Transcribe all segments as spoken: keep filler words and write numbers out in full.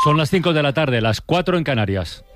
Son las cinco de la tarde, las cuatro en Canarias.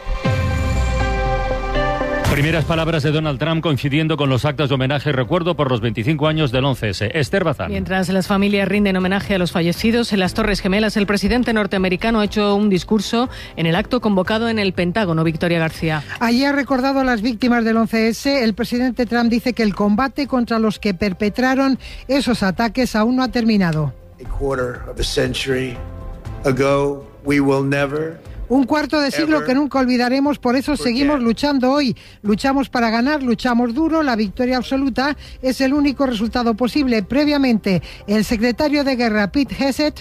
Primeras palabras de Donald Trump coincidiendo con los actos de homenaje y recuerdo por los veinticinco años del once ese. Esther Bazán. Mientras las familias rinden homenaje a los fallecidos en las Torres Gemelas, el presidente norteamericano ha hecho un discurso en el acto convocado en el Pentágono. Victoria García. Allí ha recordado a las víctimas del once ese. El presidente Trump dice que el combate contra los que perpetraron esos ataques aún no ha terminado. A quarter of a century ago, we will never Un cuarto de siglo que nunca olvidaremos, por eso seguimos luchando hoy. Luchamos para ganar, luchamos duro, la victoria absoluta es el único resultado posible. Previamente, el secretario de Guerra, Pete Hegseth,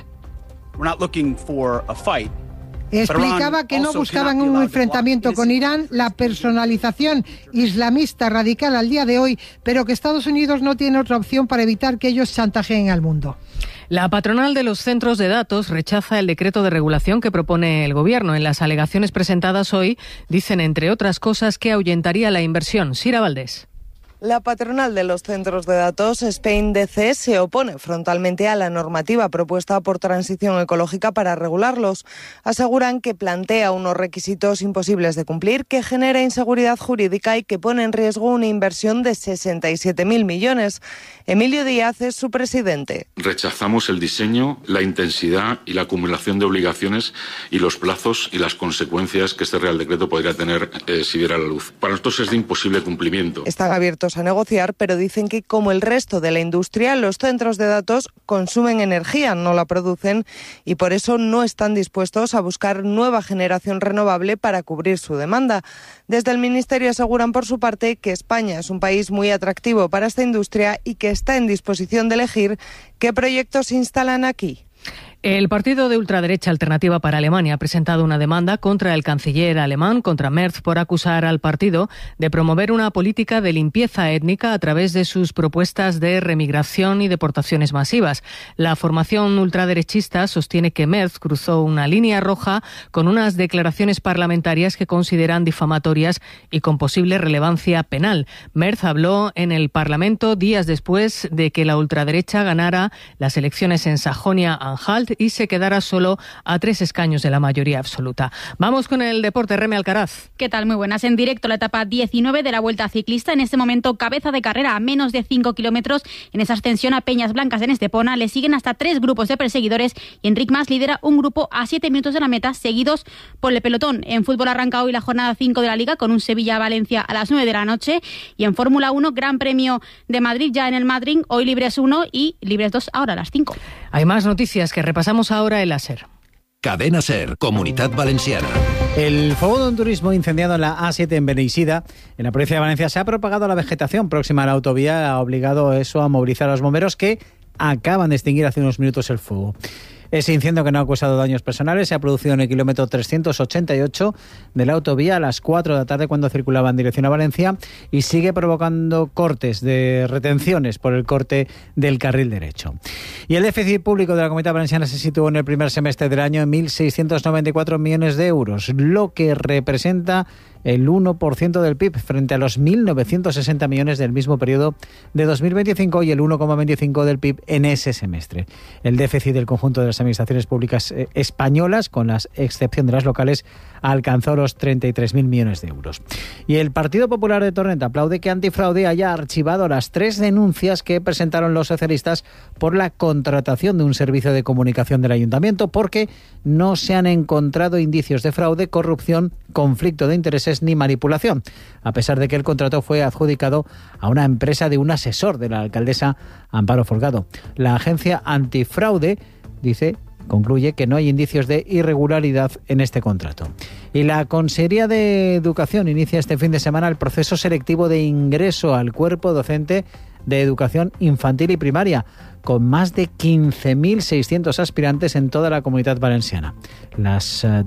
explicaba que no buscaban un enfrentamiento con Irán, la personalización islamista radical al día de hoy, pero que Estados Unidos no tiene otra opción para evitar que ellos chantajeen al mundo. La patronal de los centros de datos rechaza el decreto de regulación que propone el Gobierno. En las alegaciones presentadas hoy dicen, entre otras cosas, que ahuyentaría la inversión. Sira Valdés. La patronal de los centros de datos, Spain D C, se opone frontalmente a la normativa propuesta por Transición Ecológica para regularlos. Aseguran que plantea unos requisitos imposibles de cumplir, que genera inseguridad jurídica y que pone en riesgo una inversión de sesenta y siete mil millones. Emilio Díaz es su presidente. Rechazamos el diseño, la intensidad y la acumulación de obligaciones y los plazos y las consecuencias que este Real Decreto podría tener eh, si viera la luz. Para nosotros es de imposible cumplimiento. Están abiertos a negociar, pero dicen que, como el resto de la industria, los centros de datos consumen energía, no la producen, y por eso no están dispuestos a buscar nueva generación renovable para cubrir su demanda. Desde el Ministerio aseguran, por su parte, que España es un país muy atractivo para esta industria y que está en disposición de elegir qué proyectos se instalan aquí. El partido de ultraderecha Alternativa para Alemania ha presentado una demanda contra el canciller alemán, contra Merz, por acusar al partido de promover una política de limpieza étnica a través de sus propuestas de remigración y deportaciones masivas. La formación ultraderechista sostiene que Merz cruzó una línea roja con unas declaraciones parlamentarias que consideran difamatorias y con posible relevancia penal. Merz habló en el Parlamento días después de que la ultraderecha ganara las elecciones en Sajonia-Anhalt y se quedará solo a tres escaños de la mayoría absoluta. Vamos con el deporte. Reme Alcaraz. ¿Qué tal? Muy buenas. En directo la etapa diecinueve de la Vuelta Ciclista. En este momento cabeza de carrera a menos de cinco kilómetros. En esa ascensión a Peñas Blancas en Estepona le siguen hasta tres grupos de perseguidores y Enric Mas lidera un grupo a siete minutos de la meta, seguidos por el pelotón. En fútbol arranca hoy la jornada cinco de la Liga con un Sevilla-Valencia a las nueve de la noche y en Fórmula uno Gran Premio de Madrid ya en el Madrid. Hoy Libres uno y Libres dos ahora a las cinco. Hay más noticias que repasamos ahora en la SER. Cadena SER, Comunitat Valenciana. El fuego de un turismo incendiado en la A siete en Beneixida, en la provincia de Valencia, se ha propagado a la vegetación próxima a la autovía. Ha obligado eso a movilizar a los bomberos que acaban de extinguir hace unos minutos el fuego. Ese incendio, que no ha causado daños personales, se ha producido en el kilómetro trescientos ochenta y ocho de la autovía a las cuatro de la tarde cuando circulaba en dirección a Valencia y sigue provocando cortes de retenciones por el corte del carril derecho. Y el déficit público de la Comunidad Valenciana se situó en el primer semestre del año en mil seiscientos noventa y cuatro millones de euros, lo que representa el uno por ciento del P I B frente a los mil novecientos sesenta millones del mismo periodo de dos mil veinticinco y el uno coma veinticinco del P I B en ese semestre. El déficit del conjunto de las administraciones públicas eh, españolas, con la excepción de las locales, alcanzó los treinta y tres mil millones de euros. Y el Partido Popular de Torrent aplaude que Antifraude haya archivado las tres denuncias que presentaron los socialistas por la contratación de un servicio de comunicación del ayuntamiento, porque no se han encontrado indicios de fraude, corrupción, conflicto de intereses ni manipulación, a pesar de que el contrato fue adjudicado a una empresa de un asesor de la alcaldesa Amparo Folgado. La agencia antifraude dice, concluye que no hay indicios de irregularidad en este contrato. Y la Consejería de Educación inicia este fin de semana el proceso selectivo de ingreso al cuerpo docente de educación infantil y primaria, con más de quince mil seiscientos aspirantes en toda la Comunidad Valenciana. Las